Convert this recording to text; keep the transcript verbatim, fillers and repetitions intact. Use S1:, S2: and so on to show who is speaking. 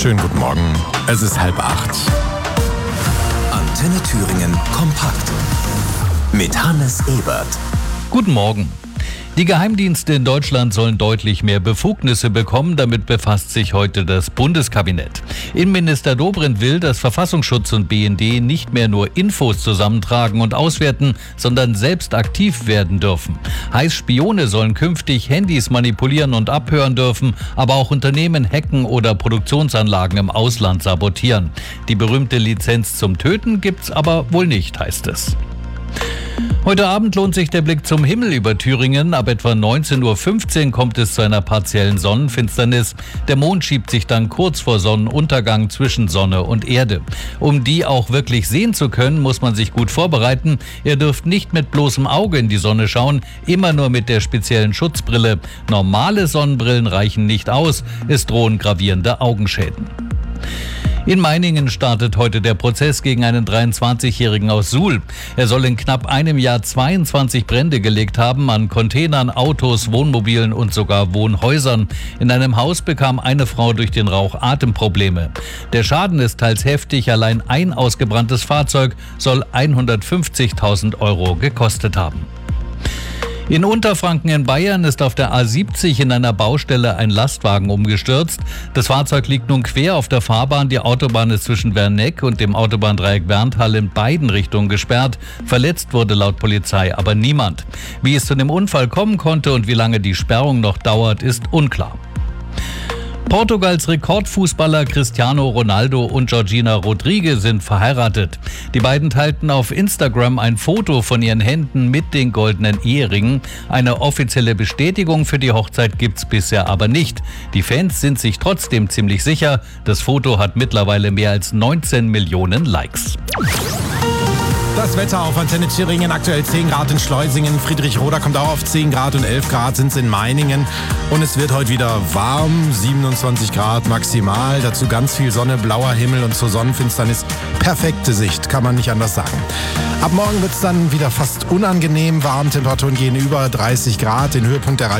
S1: Schönen guten Morgen. Es ist halb acht.
S2: Antenne Thüringen kompakt mit Hannes Ebert.
S3: Guten Morgen. Die Geheimdienste in Deutschland sollen deutlich mehr Befugnisse bekommen. Damit befasst sich heute das Bundeskabinett. Innenminister Dobrindt will, dass Verfassungsschutz und B N D nicht mehr nur Infos zusammentragen und auswerten, sondern selbst aktiv werden dürfen. Heißt, Spione sollen künftig Handys manipulieren und abhören dürfen, aber auch Unternehmen hacken oder Produktionsanlagen im Ausland sabotieren. Die berühmte Lizenz zum Töten gibt's aber wohl nicht, heißt es. Heute Abend lohnt sich der Blick zum Himmel über Thüringen. Ab etwa neunzehn Uhr fünfzehn kommt es zu einer partiellen Sonnenfinsternis. Der Mond schiebt sich dann kurz vor Sonnenuntergang zwischen Sonne und Erde. Um die auch wirklich sehen zu können, muss man sich gut vorbereiten. Ihr dürft nicht mit bloßem Auge in die Sonne schauen, immer nur mit der speziellen Schutzbrille. Normale Sonnenbrillen reichen nicht aus. Es drohen gravierende Augenschäden. In Meiningen startet heute der Prozess gegen einen dreiundzwanzigjährigen aus Suhl. Er soll in knapp einem Jahr zweiundzwanzig Brände gelegt haben an Containern, Autos, Wohnmobilen und sogar Wohnhäusern. In einem Haus bekam eine Frau durch den Rauch Atemprobleme. Der Schaden ist teils heftig. Allein ein ausgebranntes Fahrzeug soll hundertfünfzigtausend Euro gekostet haben. In Unterfranken in Bayern ist auf der A siebzig in einer Baustelle ein Lastwagen umgestürzt. Das Fahrzeug liegt nun quer auf der Fahrbahn. Die Autobahn ist zwischen Werneck und dem Autobahndreieck Berntal in beiden Richtungen gesperrt. Verletzt wurde laut Polizei aber niemand. Wie es zu dem Unfall kommen konnte und wie lange die Sperrung noch dauert, ist unklar. Portugals Rekordfußballer Cristiano Ronaldo und Georgina Rodrigues sind verheiratet. Die beiden teilten auf Instagram ein Foto von ihren Händen mit den goldenen Eheringen. Eine offizielle Bestätigung für die Hochzeit gibt's bisher aber nicht. Die Fans sind sich trotzdem ziemlich sicher. Das Foto hat mittlerweile mehr als neunzehn Millionen Likes.
S1: Das Wetter auf Antenne Thüringen, aktuell zehn Grad in Schleusingen, Friedrichroda kommt auch auf zehn Grad und elf Grad sind es in Meiningen. Und es wird heute wieder warm, siebenundzwanzig Grad maximal, dazu ganz viel Sonne, blauer Himmel und zur Sonnenfinsternis perfekte Sicht, kann man nicht anders sagen. Ab morgen wird es dann wieder fast unangenehm warm, Temperaturen gehen über dreißig Grad, den Höhepunkt erreichen